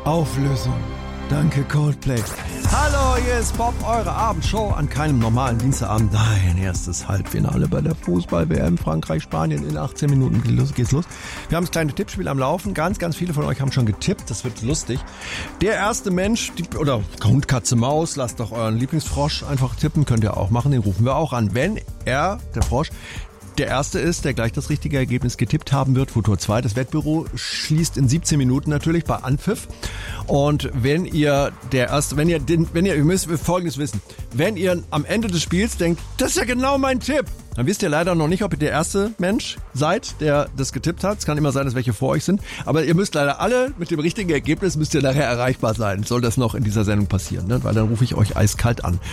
Auflösung. Danke, Coldplay. Hallo, hier ist Bob, eure Abendshow an keinem normalen Dienstagabend. Nein, erstes Halbfinale bei der Fußball-WM Frankreich-Spanien. In 18 Minuten geht's los. Wir haben das kleine Tippspiel am Laufen. Ganz, ganz viele von euch haben schon getippt. Das wird lustig. Der erste Mensch, oder Hund, Katze, Maus, lasst doch euren Lieblingsfrosch einfach tippen. Könnt ihr auch machen. Den rufen wir auch an. Wenn er, der Frosch, der Erste ist, der gleich das richtige Ergebnis getippt haben wird, Futur 2. Das Wettbüro schließt in 17 Minuten natürlich bei Anpfiff. Und ihr müsst Folgendes wissen. Wenn ihr am Ende des Spiels denkt, das ist ja genau mein Tipp, dann wisst ihr leider noch nicht, ob ihr der erste Mensch seid, der das getippt hat. Es kann immer sein, dass welche vor euch sind. Aber ihr müsst leider alle mit dem richtigen Ergebnis müsst ihr nachher erreichbar sein. Soll das noch in dieser Sendung passieren, ne? Weil dann rufe ich euch eiskalt an.